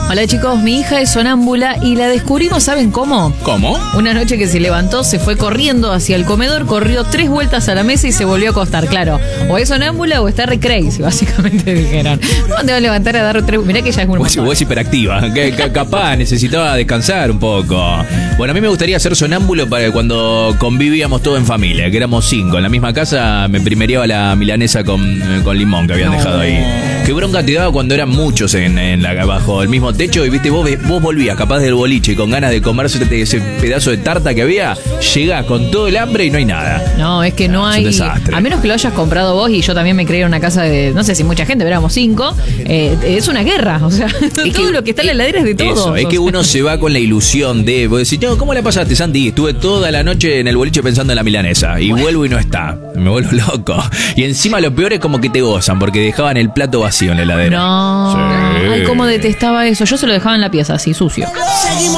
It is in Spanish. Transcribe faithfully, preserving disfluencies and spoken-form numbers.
Hola chicos, mi hija es sonámbula y la descubrimos, ¿saben cómo? ¿Cómo? Una noche que se levantó, se fue corriendo hacia el comedor, corrió tres vueltas a la mesa y se volvió a acostar. Claro, o es sonámbula o está re crazy, básicamente dijeron. ¿Cómo te va a levantar a dar tres? Mirá que ya es muy Vos, vos es hiperactiva, que, que capaz necesitaba descansar un poco. Bueno, a mí me gustaría ser sonámbulo para cuando convivíamos todos en familia, que éramos cinco. En la misma casa me primereaba la milanesa con, con limón que habían No. dejado ahí. Qué bronca te daba cuando eran muchos en, en la, bajo el mismo techo y viste, vos, vos volvías capaz del boliche con ganas de comerse ese pedazo de tarta que había, llegás con todo el hambre y no hay nada. No, es que no, No, es hay. un desastre. A menos que lo hayas comprado vos y yo también me creé en una casa de. No sé si mucha gente, pero éramos cinco. Eh, es una guerra. O sea, todo que- lo que está en la heladera es de todo. Eso, es que uno se va con la ilusión de. Vos decís, no, ¿cómo la pasaste, Santi? Estuve toda la noche en el boliche pensando en la milanesa. Y vuelvo y no está. Me vuelvo loco. Y encima lo peor es como que te gozan, porque dejaban el plato vacío en la heladera. No. Sí. Ay, cómo detestaba eso. Yo se lo dejaba en la pieza, así, sucio.